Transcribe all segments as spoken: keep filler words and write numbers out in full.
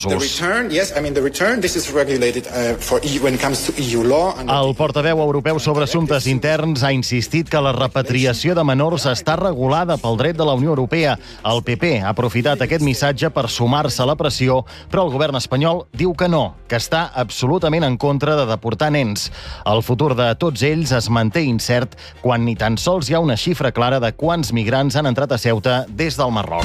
The return, yes, I mean the return, this is regulated uh, for E U when it comes to E U law. El portaveu europeu sobre assumptes interns ha insistit que la repatriació de menors està regulada pel dret de la Unió Europea. El P P ha aprofitat aquest missatge per sumar-se a la pressió, però el govern espanyol diu que no, que està absolutament en contra de deportar nens. El futur de tots ells es manté incert quan ni tan sols hi ha una xifra clara de quants migrants han entrat a Ceuta des del Marroc.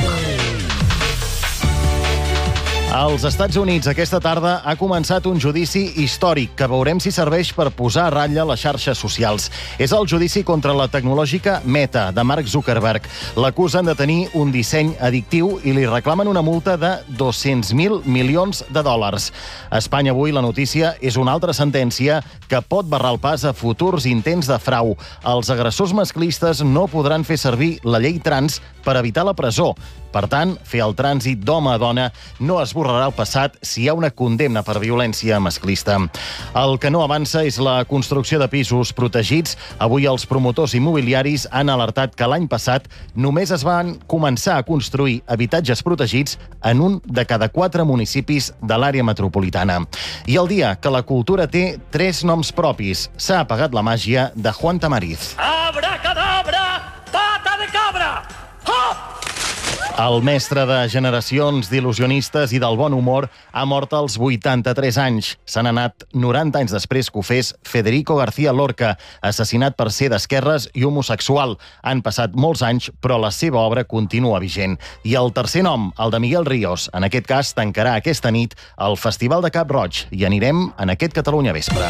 Als Estats Units aquesta tarda ha començat un judici històric que veurem si serveix per posar a ratlla les xarxes socials. És el judici contra la tecnològica Meta, de Mark Zuckerberg. L'acusen de tenir un disseny addictiu i li reclamen una multa de dos-cents mil milions de dòlars. A Espanya avui la notícia és una altra sentència que pot barrar el pas a futurs intents de frau. Els agressors masclistes no podran fer servir la llei trans per evitar la presó. Per tant, fer el trànsit d'home a dona no esborrarà el passat si hi ha una condemna per violència masclista. El que no avança és la construcció de pisos protegits. Avui els promotors immobiliaris han alertat que l'any passat només es van començar a construir habitatges protegits en un de cada quatre municipis de l'àrea metropolitana. I el dia que la cultura té tres noms propis, s'ha apagat la màgia de Juan Tamariz. Abracadabra, pata de cabra! Hop! El mestre de generacions d'il·lusionistes i del bon humor ha mort als vuitanta-tres anys. Se n'ha anat noranta anys després que ho fes Federico García Lorca, assassinat per ser d'esquerres i homosexual. Han passat molts anys, però la seva obra continua vigent. I el tercer nom, el de Miguel Ríos, en aquest cas tancarà aquesta nit el Festival de Cap Roig. I anirem en aquest Catalunya Vespre.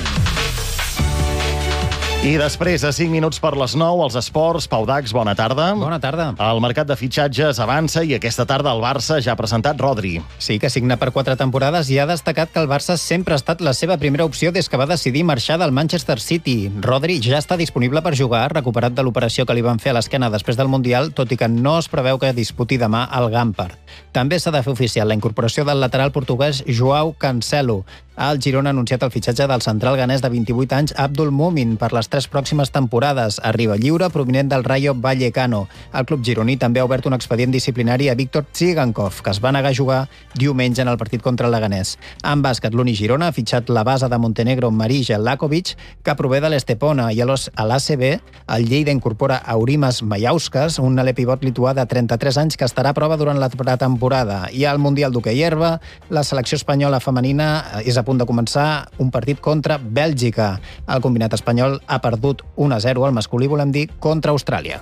I després, a cinc minuts per les nou, els esports. Pau Dax, bona tarda. Bona tarda. El mercat de fitxatges avança i aquesta tarda el Barça ja ha presentat Rodri. Sí, que signa per quatre temporades i ha destacat que el Barça sempre ha estat la seva primera opció des que va decidir marxar del Manchester City. Rodri ja està disponible per jugar, recuperat de l'operació que li van fer a l'esquena després del Mundial, tot i que no es preveu que disputi demà al Gampar. També s'ha de fer oficial la incorporació del lateral portuguès Joao Cancelo. El Girona ha anunciat el fitxatge del central ganès de vint-i-vuit anys Abdul Mumin per les tres pròximes temporades. Arriba lliure provinent del Rayo Vallecano. El club gironí també ha obert un expedient disciplinari a Víctor Tsigankov, que es va negar a jugar diumenge en el partit contra el Leganés. En bàsquet, l'Uni Girona ha fitxat la base de Montenegro Marija Lakovic, que prové de l'Estepona, i a l'A C B el Lleida incorpora Aurimas Majauskas, un alè pivot lituà de trenta-tres anys que estarà a prova durant la pretemporada. I al Mundial d'Hoquei Herba, la selecció espanyola femenina és a punt de començar un partit contra Bèlgica. El combinat espanyol ha perdut un a zero al masculí, volem dir, contra Austràlia.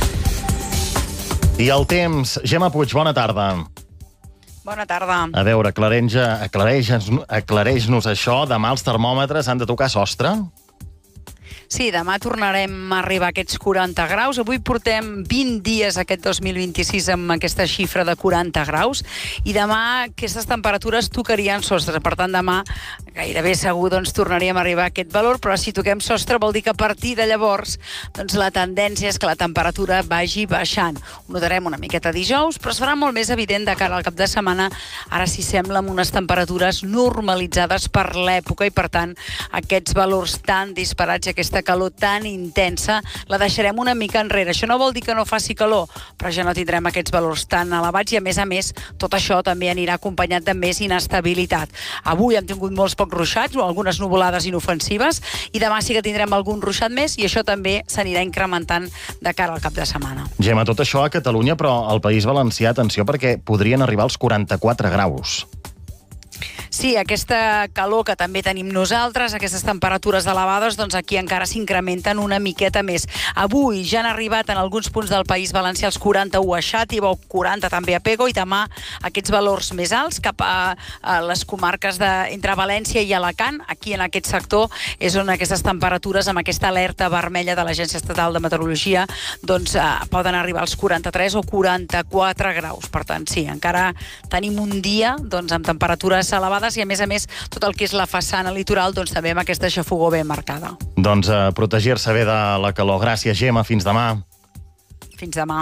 I el temps. Gemma Puig, bona tarda. Bona tarda. A veure, aclareix-nos aclareix això. Demà els termòmetres han de tocar sostre? Sí, demà tornarem a arribar a aquests quaranta graus. Avui portem vint dies aquest dos mil vint-i-sis amb aquesta xifra de quaranta graus i demà aquestes temperatures tocarien sostre. Per tant, demà gairebé segur doncs, tornaríem a arribar a aquest valor, però si toquem sostre vol dir que a partir de llavors doncs, la tendència és que la temperatura vagi baixant. Ho notarem una miqueta dijous, però es farà molt més evident de cara al cap de setmana. Ara s'hi sembla amb unes temperatures normalitzades per l'època i, per tant, aquests valors tan disparats i aquesta calor tan intensa la deixarem una mica enrere. Això no vol dir que no faci calor, però ja no tindrem aquests valors tan elevats i, a més a més, tot això també anirà acompanyat de més inestabilitat. Avui hem tingut molts pocs ruixats o algunes nuvolades inofensives i demà sí que tindrem algun ruixat més i això també s'anirà incrementant de cara al cap de setmana. Gemma, tot això a Catalunya, però al País Valencià, atenció, perquè podrien arribar als quaranta-quatre graus. Sí, aquesta calor que també tenim nosaltres, aquestes temperatures elevades, doncs aquí encara s'incrementen una miqueta més. Avui ja han arribat en alguns punts del País Valencià els quaranta-u a Xàtiva o quaranta també a Pego i demà aquests valors més alts cap a, a les comarques de, entre València i Alacant. Aquí en aquest sector és on aquestes temperatures amb aquesta alerta vermella de l'Agència Estatal de Meteorologia doncs eh, poden arribar als quaranta-tres o quaranta-quatre graus. Per tant, sí, encara tenim un dia doncs, amb temperatures elevades i, a més a més, tot el que és la façana litoral, doncs també amb aquesta xafogor ben marcada. Doncs a protegir-se bé de la calor. Gràcies, Gemma. Fins demà. Fins demà.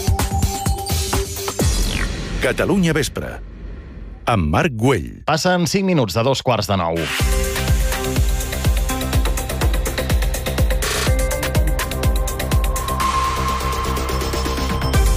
Catalunya Vespre, amb Marc Güell. Passen cinc minuts de dos quarts de nou.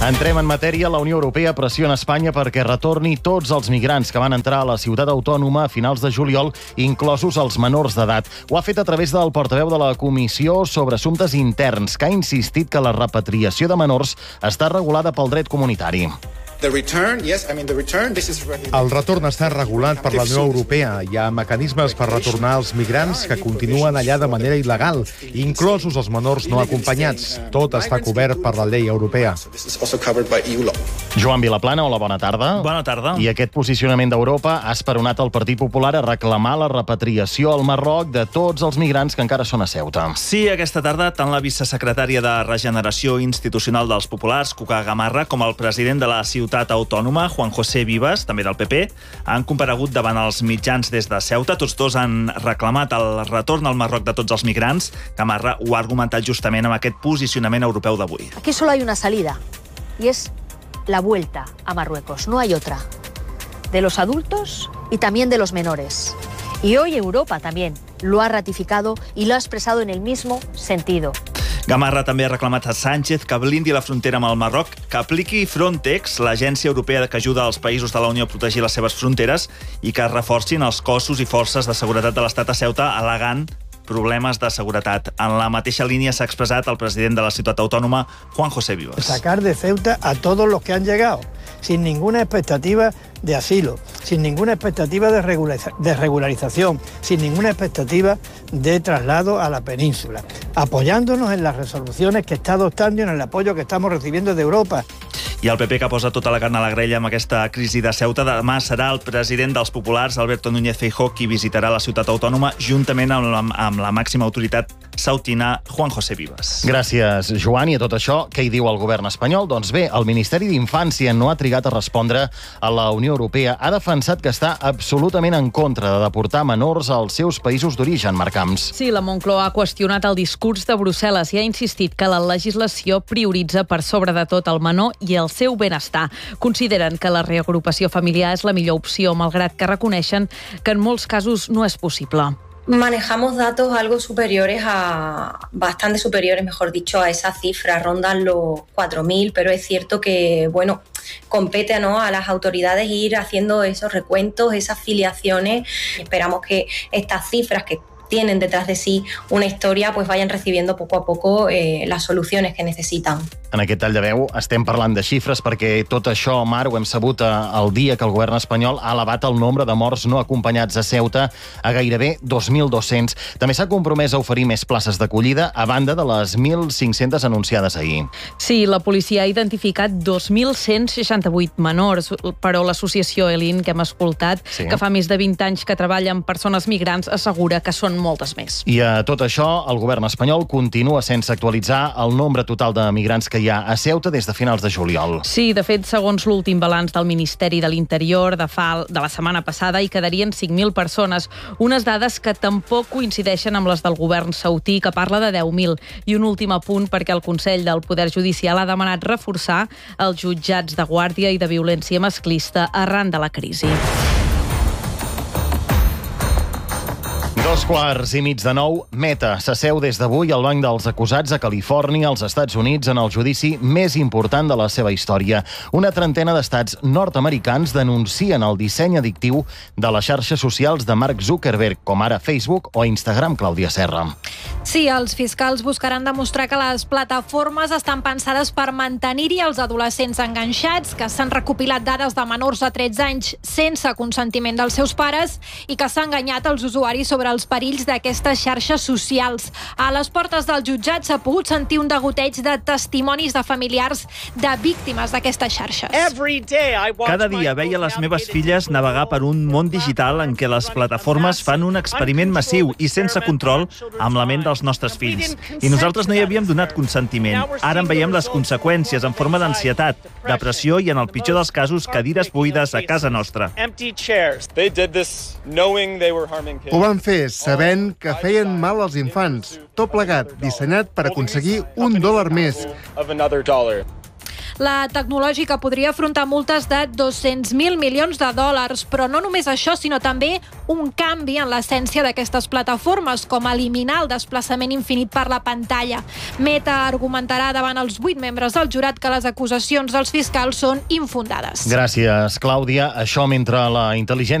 Entrem en matèria. La Unió Europea pressiona Espanya perquè retorni tots els migrants que van entrar a la ciutat autònoma a finals de juliol, inclosos els menors d'edat. Ho ha fet a través del portaveu de la Comissió sobre Assumptes Interns, que ha insistit que la repatriació de menors està regulada pel dret comunitari. The return, yes, I mean the return, this is regulated. El retorn està regulat per la Unió Europea. Hi ha mecanismes per retornar els migrants que continuen allà de manera il·legal, inclosos els menors no acompanyats. Tot està cobert per la llei europea. This is also covered by E U law. Joan Vilaplana, hola, bona tarda. Bona tarda. I aquest posicionament d'Europa ha esperonat el Partit Popular a reclamar la repatriació al Marroc de tots els migrants que encara són a Ceuta. Sí, aquesta tarda, tant la vicesecretària de Regeneració Institucional dels Populars, Cuca Gamarra, com el president de la ciutat autònoma, Juan José Vivas, també del P P, han comparegut davant els mitjans des de Ceuta. Tots dos han reclamat el retorn al Marroc de tots els migrants. Gamarra ho ha argumentat justament amb aquest posicionament europeu d'avui. Aquí solo hay una salida, y es la vuelta a Marruecos. No hay otra. De los adultos y también de los menores. Y hoy Europa también lo ha ratificado y lo ha expresado en el mismo sentido. Gamarra també ha reclamat a Sánchez que blindi la frontera amb el Marroc, que apliqui Frontex, l'agència europea que ajuda els països de la Unió a protegir les seves fronteres, i que es reforcin els cossos i forces de seguretat de l'Estat a Ceuta, al·legant problemes de seguretat. En la mateixa línia s'ha expressat el president de la ciutat autònoma, Juan José Vivas. Sacar de Ceuta a todos los que han llegado, sin ninguna expectativa de asilo, sin ninguna expectativa de, regulariza- de regularización, sin ninguna expectativa de traslado a la península, apoyándonos en las resoluciones que está adoptando y en el apoyo que estamos recibiendo de Europa. I el P P, que posa tota la carn a la grella amb aquesta crisi de Ceuta, demà serà el president dels populars, Alberto Núñez Feijóo, qui visitarà la ciutat autònoma juntament amb la, amb la màxima autoritat sautina, Juan José Vivas. Gràcies, Joan. I a tot això, què hi diu el govern espanyol? Doncs bé, el Ministeri d'Infància no ha trigat a respondre a la Unió Europea. Ha defensat que està absolutament en contra de deportar menors als seus països d'origen, Marc Camps. Sí, la Moncloa ha qüestionat el discurs de Brussel·les i ha insistit que la legislació prioritza per sobre de tot el menor i el seu benestar. Consideren que la reagrupació familiar és la millor opció, malgrat que reconeixen que en molts casos no és possible. Manejamos datos algo superiores a, bastante superiores, mejor dicho, a esa cifra, rondan los cuatro mil, pero es cierto que, bueno, compete, ¿no?, a las autoridades ir haciendo esos recuentos, esas filiaciones. Esperamos que estas cifras que tienen detrás de sí una historia, pues vayan recibiendo poco a poco eh, las soluciones que necesitan. En aquest tall de veu estem parlant de xifres perquè tot això, Mar, ho hem sabut el dia que el govern espanyol ha elevat el nombre de morts no acompanyats a Ceuta a gairebé dos mil dos-cents. També s'ha compromès a oferir més places d'acollida a banda de les mil cinc-centes anunciades ahir. Sí, la policia ha identificat dos mil cent seixanta-vuit menors, però l'associació Elin, que hem escoltat, sí, que fa més de vint anys que treballa amb persones migrants, assegura que són moltes més. I a tot això, el govern espanyol continua sense actualitzar el nombre total de migrants que hi ha a Ceuta des de finals de juliol. Sí, de fet, segons l'últim balanç del Ministeri de l'Interior de, fa, de la setmana passada, hi quedarien cinc mil persones, unes dades que tampoc coincideixen amb les del govern sautí, que parla de deu mil. I un últim apunt, perquè el Consell del Poder Judicial ha demanat reforçar els jutjats de guàrdia i de violència masclista arran de la crisi. Dos quarts i mig de nou, Meta s'asseu des d'avui al banc dels acusats a Califòrnia, als Estats Units, en el judici més important de la seva història. Una trentena d'estats nord-americans denuncien el disseny addictiu de les xarxes socials de Mark Zuckerberg, com ara Facebook o Instagram, Clàudia Serra. Sí, els fiscals buscaran demostrar que les plataformes estan pensades per mantenir-hi els adolescents enganxats, que s'han recopilat dades de menors de tretze anys sense consentiment dels seus pares i que s'ha enganyat els usuaris sobre els perills d'aquestes xarxes socials. A les portes del jutjat s'ha pogut sentir un degoteig de testimonis de familiars de víctimes d'aquestes xarxes. Cada dia veia les meves filles navegar per un món digital en què les plataformes fan un experiment massiu i sense control amb la ment dels nostres fills. I nosaltres no hi havíem donat consentiment. Ara en veiem les conseqüències en forma d'ansietat, depressió i, en el pitjor dels casos, cadires buides a casa nostra. Ho van fer sabent que feien mal als infants. Tot plegat, dissenyat per aconseguir un dòlar més. La tecnològica podria afrontar multes de dos-cents mil milions de dòlars, però no només això, sinó també un canvi en l'essència d'aquestes plataformes, com eliminar el desplaçament infinit per la pantalla. Meta argumentarà davant els vuit membres del jurat que les acusacions dels fiscals són infundades. Gràcies, Clàudia. Això mentre la intel·ligència